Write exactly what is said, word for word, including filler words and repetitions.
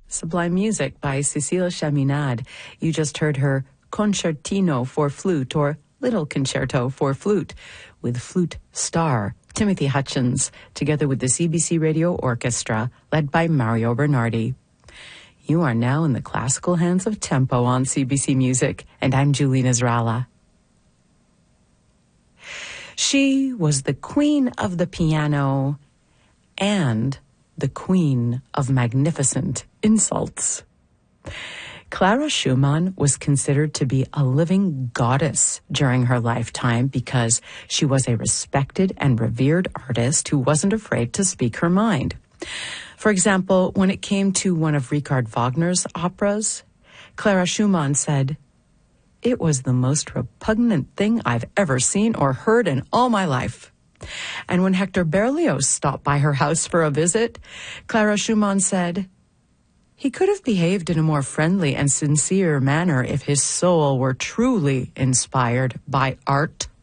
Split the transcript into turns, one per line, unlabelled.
Sublime music by Cécile Chaminade. You just heard her Concertino for Flute, or Little Concerto for Flute, with flute star Timothy Hutchins, together with the C B C Radio Orchestra, led by Mario Bernardi. You are now in the classical hands of Tempo on C B C Music, and I'm Julie Nasrallah. She was the queen of the piano and the queen of magnificent insults. Clara Schumann was considered to be a living goddess during her lifetime because she was a respected and revered artist who wasn't afraid to speak her mind. For example, when it came to one of Richard Wagner's operas, Clara Schumann said, "It was the most repugnant thing I've ever seen or heard in all my life." And when Hector Berlioz stopped by her house for a visit, Clara Schumann said, "He could have behaved in a more friendly and sincere manner if his soul were truly inspired by art."